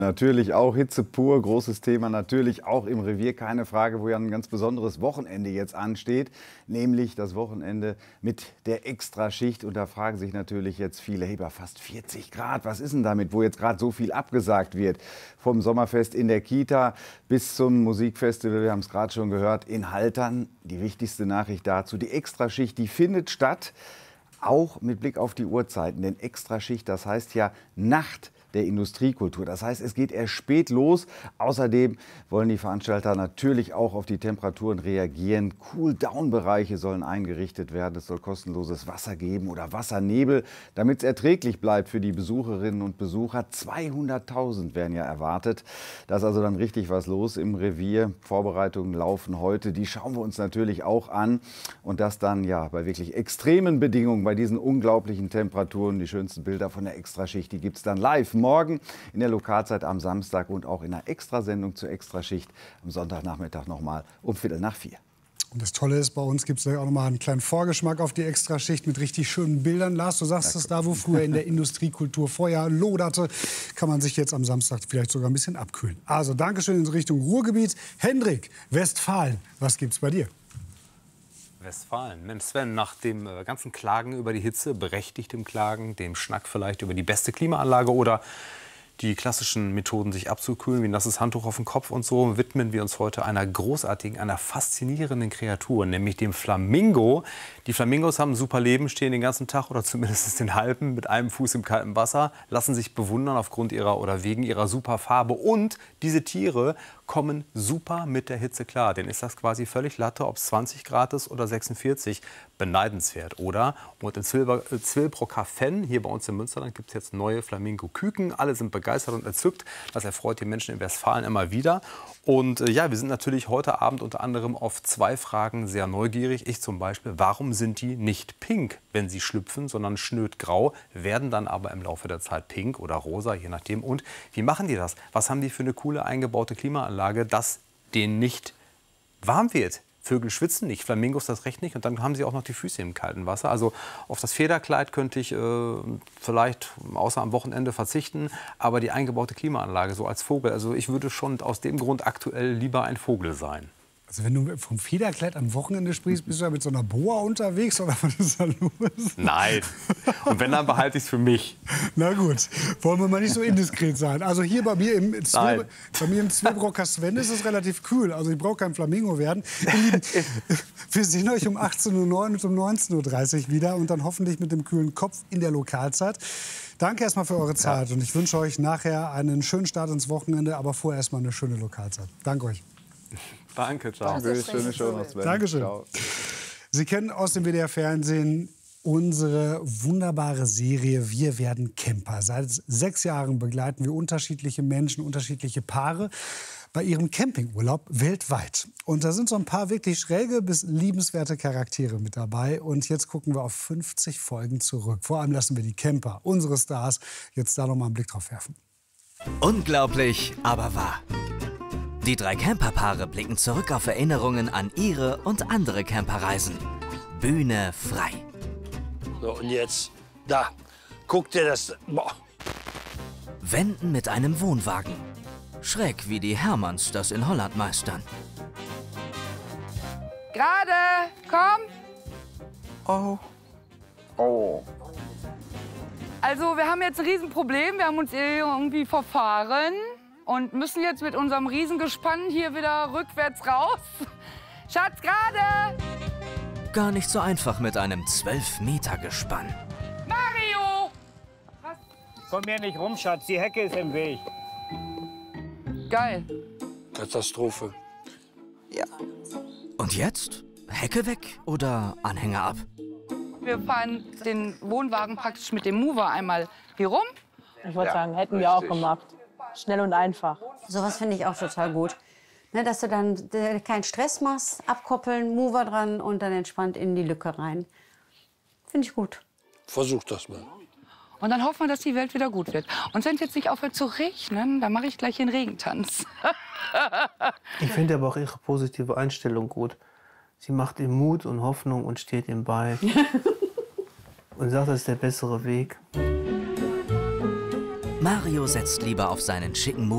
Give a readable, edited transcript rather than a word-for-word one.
Natürlich auch Hitze pur, großes Thema, natürlich auch im Revier, keine Frage, wo ja ein ganz besonderes Wochenende jetzt ansteht, nämlich das Wochenende mit der Extraschicht. Und da fragen sich natürlich jetzt viele, hey, bei fast 40 Grad, was ist denn damit, wo jetzt gerade so viel abgesagt wird? Vom Sommerfest in der Kita bis zum Musikfestival, wir haben es gerade schon gehört, in Haltern. Die wichtigste Nachricht dazu, die Extraschicht, die findet statt, auch mit Blick auf die Uhrzeiten. Denn Extraschicht, das heißt ja Nacht der Industriekultur. Das heißt, es geht erst spät los. Außerdem wollen die Veranstalter natürlich auch auf die Temperaturen reagieren. Cool-Down-Bereiche sollen eingerichtet werden. Es soll kostenloses Wasser geben oder Wassernebel, damit es erträglich bleibt für die Besucherinnen und Besucher. 200.000 werden ja erwartet. Da ist also dann richtig was los im Revier. Vorbereitungen laufen heute. Die schauen wir uns natürlich auch an. Und das dann ja bei wirklich extremen Bedingungen, bei diesen unglaublichen Temperaturen. Die schönsten Bilder von der Extraschicht, die gibt es dann live morgen in der Lokalzeit am Samstag und auch in einer Extrasendung zur Extraschicht am Sonntagnachmittag nochmal um 3:45. Und das Tolle ist, bei uns gibt es ja auch noch mal einen kleinen Vorgeschmack auf die Extraschicht mit richtig schönen Bildern. Lars, du sagst es, da wo früher in der Industriekultur Feuer loderte, kann man sich jetzt am Samstag vielleicht sogar ein bisschen abkühlen. Also Dankeschön in Richtung Ruhrgebiet. Hendrik, Westfalen, was gibt's bei dir? Westfalen. Mensch, Sven, nach dem ganzen Klagen über die Hitze, berechtigtem Klagen, dem Schnack vielleicht über die beste Klimaanlage oder die klassischen Methoden, sich abzukühlen, wie ein nasses Handtuch auf den Kopf und so, widmen wir uns heute einer großartigen, einer faszinierenden Kreatur, nämlich dem Flamingo. Die Flamingos haben ein super Leben, stehen den ganzen Tag oder zumindest den halben mit einem Fuß im kalten Wasser, lassen sich bewundern aufgrund ihrer oder wegen ihrer super Farbe. Und diese Tiere kommen super mit der Hitze klar. Denen ist das quasi völlig Latte, ob es 20 Grad ist oder 46. Beneidenswert, oder? Und in Zwilbrocker Fenn, hier bei uns im Münsterland, gibt es jetzt neue Flamingo-Küken. Alle sind begeistert und entzückt. Das erfreut die Menschen in Westfalen immer wieder. Und ja, wir sind natürlich heute Abend unter anderem auf zwei Fragen sehr neugierig. Ich zum Beispiel, warum sind die nicht pink, wenn sie schlüpfen, sondern schnödgrau, werden dann aber im Laufe der Zeit pink oder rosa, je nachdem. Und wie machen die das? Was haben die für eine coole eingebaute Klimaanlage, dass denen nicht warm wird? Vögel schwitzen nicht, Flamingos das recht nicht. Und dann haben sie auch noch die Füße im kalten Wasser. Also auf das Federkleid könnte ich vielleicht außer am Wochenende verzichten. Aber die eingebaute Klimaanlage so als Vogel, also ich würde schon aus dem Grund aktuell lieber ein Vogel sein. Also wenn du vom Federkleid am Wochenende sprichst, bist du ja mit so einer Boa unterwegs oder was ist da los? Nein. Und wenn, dann behalte ich es für mich. Na gut, wollen wir mal nicht so indiskret sein. Also hier bei mir im Zwilbrocker Sven ist es relativ kühl. Also ich brauche kein Flamingo werden. Ihr Lieben, wir sehen euch um 18:09 Uhr und um 19:30 Uhr wieder und dann hoffentlich mit dem kühlen Kopf in der Lokalzeit. Danke erstmal für eure Zeit und ich wünsche euch nachher einen schönen Start ins Wochenende, aber vorher erstmal eine schöne Lokalzeit. Danke euch. Danke, ciao. Danke, schöne Show noch, Sven. Dankeschön. Ciao. Sie kennen aus dem WDR-Fernsehen unsere wunderbare Serie Wir werden Camper. Seit 6 Jahren begleiten wir unterschiedliche Menschen, unterschiedliche Paare bei ihrem Campingurlaub weltweit. Und da sind so ein paar wirklich schräge bis liebenswerte Charaktere mit dabei. Und jetzt gucken wir auf 50 Folgen zurück. Vor allem lassen wir die Camper, unsere Stars, jetzt da noch mal einen Blick drauf werfen. Unglaublich, aber wahr. Die 3 Camperpaare blicken zurück auf Erinnerungen an ihre und andere Camperreisen. Bühne frei. So, und jetzt, da, guck dir das, boah. Wenden mit einem Wohnwagen. Schräg wie die Hermanns das in Holland meistern. Gerade, komm. Oh. Oh. Also wir haben jetzt ein Riesenproblem. Wir haben uns irgendwie verfahren und müssen jetzt mit unserem Riesengespann hier wieder rückwärts raus. Schatz, gerade! Gar nicht so einfach mit einem 12-Meter-Gespann. Mario! Was? Komm hier nicht rum, Schatz. Die Hecke ist im Weg. Geil. Katastrophe. Ja. Und jetzt? Hecke weg oder Anhänger ab? Wir fahren den Wohnwagen praktisch mit dem Mover einmal hier rum. Ich würde sagen, hätten wir auch gemacht. Schnell und einfach. Sowas finde ich auch total gut. Ne, dass du dann keinen Stress machst, abkoppeln, Mover dran und dann entspannt in die Lücke rein. Finde ich gut. Versuch das mal. Und dann hoffen wir, dass die Welt wieder gut wird. Und wenn es jetzt nicht aufhört zu regnen, dann mache ich gleich den Regentanz. Ich finde aber auch ihre positive Einstellung gut. Sie macht ihm Mut und Hoffnung und steht ihm bei. Und sagt, das ist der bessere Weg. Mario setzt lieber auf seinen schicken